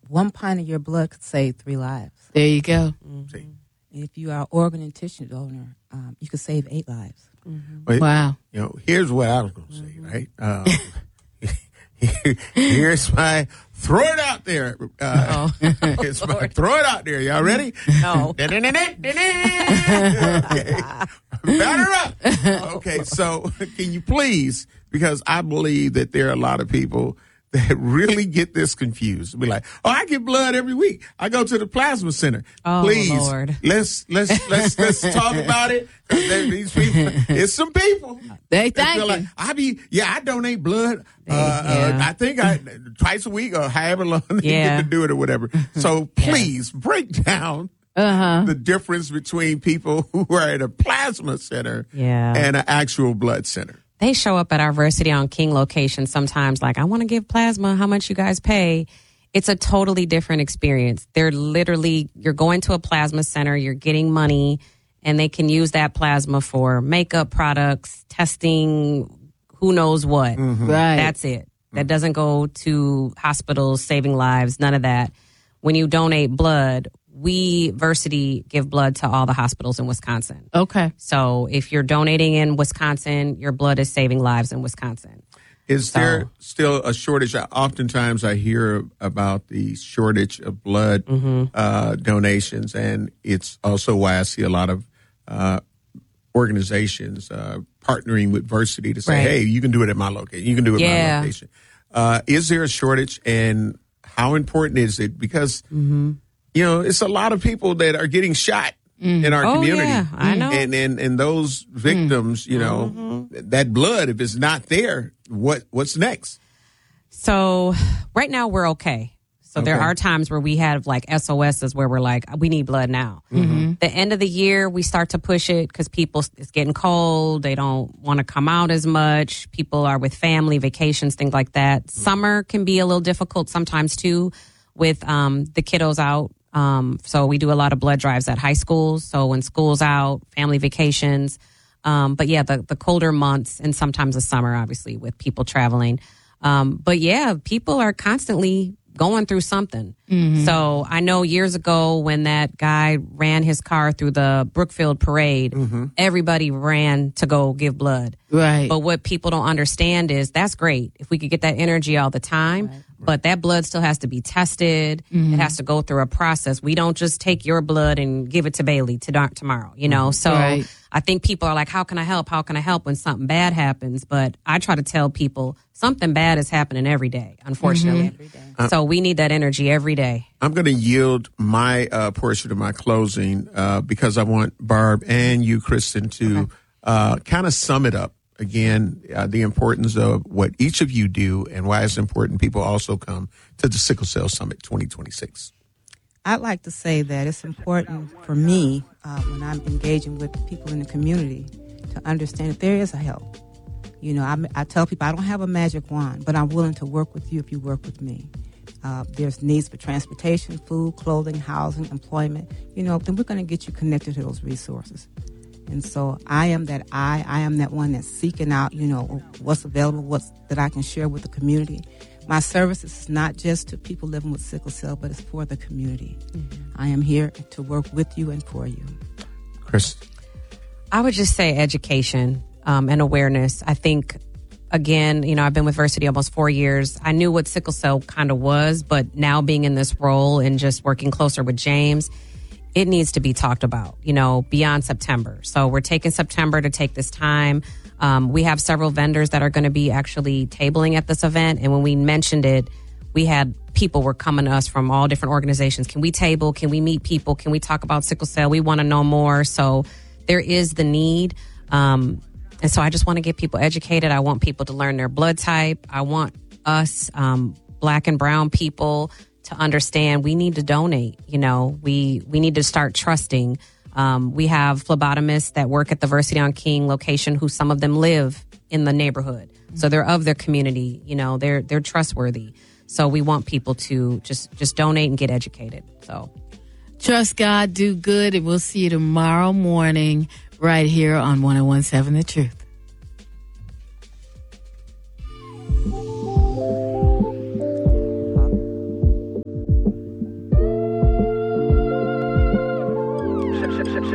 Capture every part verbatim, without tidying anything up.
one pint of your blood could save three lives. There you go. Mm-hmm. If you are an organ and tissue donor, um, you could save eight lives. Mm-hmm. But, wow. You know, here's what I was going to say, mm-hmm. right? Um, here's my throw it out there. Uh, oh. It's my throw it out there. Y'all ready? No. Okay. Batter up. Okay, so can you please, because I believe that there are a lot of people that really get this confused. Be like, oh, I get blood every week. I go to the plasma center. Oh, please, Lord. let's let's let's let's talk about it. These people, it's some people. They thank you. Like, I be, yeah, I donate blood. Uh, yeah. uh, I think I twice a week or however long they yeah. get to do it or whatever. So please yeah. break down uh-huh. the difference between people who are at a plasma center yeah. and an actual blood center. They show up at our Versity on King location sometimes like, I want to give plasma. How much you guys pay? It's a totally different experience. They're literally, you're going to a plasma center, you're getting money, and they can use that plasma for makeup products, testing, who knows what. Mm-hmm. Right. That's it. That doesn't go to hospitals, saving lives, none of that. When you donate blood, we, Versity, give blood to all the hospitals in Wisconsin. Okay. So if you're donating in Wisconsin, your blood is saving lives in Wisconsin. Is so, there still a shortage? Oftentimes I hear about the shortage of blood mm-hmm. uh, donations, and it's also why I see a lot of uh, organizations uh, partnering with Versity to say, right. hey, you can do it at my location. You can do it at yeah. my location. Uh, is there a shortage, and how important is it? Because mm-hmm. you know, it's a lot of people that are getting shot mm. in our oh, community. Yeah, I know. And, and, and those victims, mm. you know, mm-hmm. that blood, if it's not there, what what's next? So right now we're okay. So okay. there are times where we have like S O Ss where we're like, we need blood now. Mm-hmm. The end of the year, we start to push it because people, it's getting cold. They don't want to come out as much. People are with family, vacations, things like that. Mm-hmm. Summer can be a little difficult sometimes too with um, the kiddos out. Um, so we do a lot of blood drives at high schools. So when school's out, family vacations. Um, but yeah, the, the colder months and sometimes the summer, obviously, with people traveling. Um, but yeah, people are constantly going through something. Mm-hmm. So I know years ago when that guy ran his car through the Brookfield parade, mm-hmm. everybody ran to go give blood. Right. But what people don't understand is that's great if we could get that energy all the time. Right. But that blood still has to be tested. Mm-hmm. It has to go through a process. We don't just take your blood and give it to Bailey to tomorrow, you know? So right. I think people are like, how can I help? How can I help when something bad happens? But I try to tell people something bad is happening every day, unfortunately. Mm-hmm. Every day. Uh, so we need that energy every day. I'm going to yield my uh, portion of my closing uh, because I want Barb and you, Kristen, to Okay. uh, kind of sum it up. Again, uh, the importance of what each of you do and why it's important people also come to the Sickle Cell Summit twenty twenty-six. I'd like to say that it's important for me uh, when I'm engaging with people in the community to understand that there is a help. You know, I, I tell people I don't have a magic wand, but I'm willing to work with you if you work with me. Uh, there's needs for transportation, food, clothing, housing, employment. You know, then we're going to get you connected to those resources. And so I am that I, I am that one that's seeking out, you know, what's available, what's that I can share with the community. My service is not just to people living with sickle cell, but it's for the community. Mm-hmm. I am here to work with you and for you. Chris? I would just say education um, and awareness. I think, again, you know, I've been with Versity almost four years. I knew what sickle cell kind of was, but now being in this role and just working closer with James, it needs to be talked about, you know, beyond September. So we're taking September to take this time. Um, we have several vendors that are going to be actually tabling at this event. And when we mentioned it, we had people were coming to us from all different organizations. Can we table? Can we meet people? Can we talk about sickle cell? We want to know more. So there is the need. Um, and so I just want to get people educated. I want people to learn their blood type. I want us, um, black and brown people, to understand we need to donate. You know, we, we need to start trusting. Um, we have phlebotomists that work at the Versity on King location who some of them live in the neighborhood. So they're of their community, you know, they're, they're trustworthy. So we want people to just, just donate and get educated. So trust God, do good, and we'll see you tomorrow morning right here on one oh one point seven The Truth.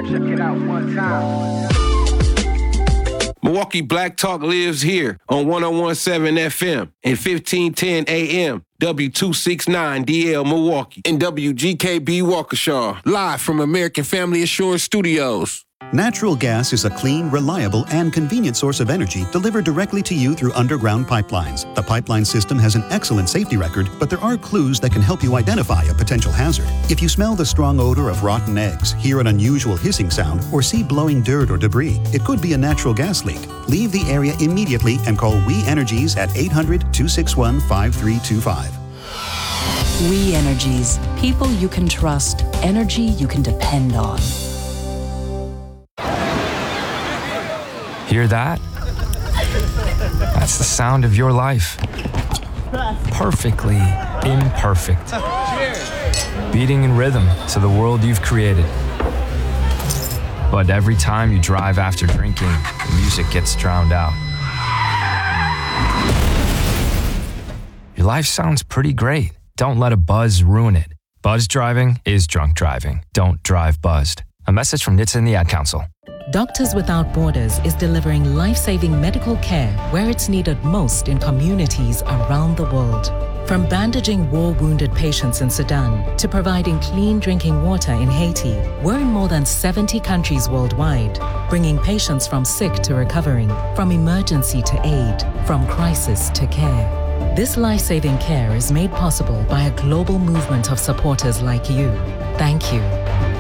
Check it out one time. Milwaukee Black Talk lives here on one oh one point seven F M and fifteen ten A M. W two sixty-nine D L Milwaukee and W G K B Waukesha, live from American Family Assurance Studios. Natural gas is a clean, reliable, and convenient source of energy delivered directly to you through underground pipelines. The pipeline system has an excellent safety record, but there are clues that can help you identify a potential hazard. If you smell the strong odor of rotten eggs, hear an unusual hissing sound, or see blowing dirt or debris, it could be a natural gas leak. Leave the area immediately and call We Energies at eight hundred, two six one, five three two five. We Energies. People you can trust. Energy you can depend on. Hear that? That's the sound of your life. Perfectly imperfect. Beating in rhythm to the world you've created. But every time you drive after drinking, the music gets drowned out. Your life sounds pretty great. Don't let a buzz ruin it. Buzz driving is drunk driving. Don't drive buzzed. A message from N H T S A and the Ad Council. Doctors Without Borders is delivering life-saving medical care where it's needed most in communities around the world. From bandaging war-wounded patients in Sudan to providing clean drinking water in Haiti, we're in more than seventy countries worldwide, bringing patients from sick to recovering, from emergency to aid, from crisis to care. This life-saving care is made possible by a global movement of supporters like you. Thank you.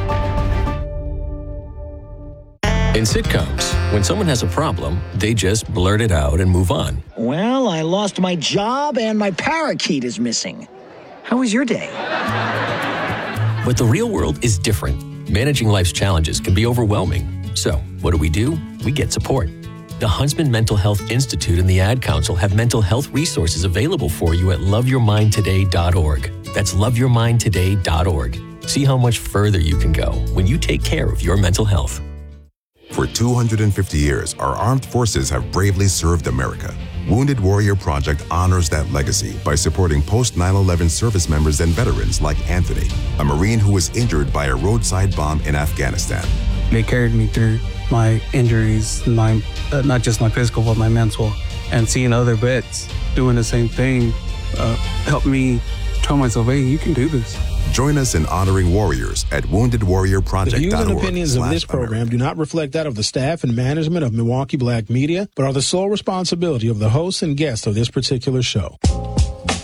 In sitcoms, when someone has a problem, they just blurt it out and move on. Well, I lost my job and my parakeet is missing. How was your day? But the real world is different. Managing life's challenges can be overwhelming. So, what do we do? We get support. The Huntsman Mental Health Institute and the Ad Council have mental health resources available for you at love your mind today dot org. That's love your mind today dot org. See how much further you can go when you take care of your mental health. For two hundred fifty years, our armed forces have bravely served America. Wounded Warrior Project honors that legacy by supporting post nine eleven service members and veterans like Anthony, a Marine who was injured by a roadside bomb in Afghanistan. They carried me through my injuries, my uh, not just my physical, but my mental. And seeing other vets doing the same thing uh, helped me tell myself, hey, you can do this. Join us in honoring warriors at wounded warrior project dot org. The views and opinions of this program do not reflect that of the staff and management of Milwaukee Black Media, but are the sole responsibility of the hosts and guests of this particular show.